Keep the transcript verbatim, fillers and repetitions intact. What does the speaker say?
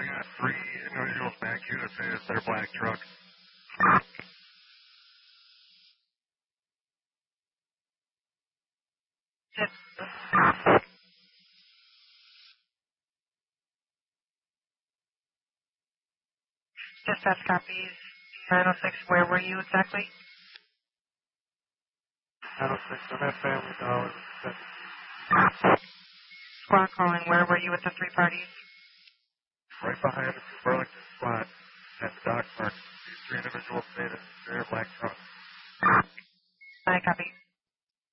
we got three individuals back here to say it's their black truck. Dispatch copies. nine oh six, where were you exactly? nine oh six, I'm at Family Dollar. Squad calling, where were you with the three parties? Right behind the Burlington squad at the dock park. These three individuals say that they're a black truck. I copy.